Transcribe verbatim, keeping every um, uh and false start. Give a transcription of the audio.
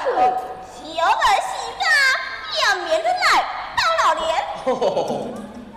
小儿喜家，两面人来到了年。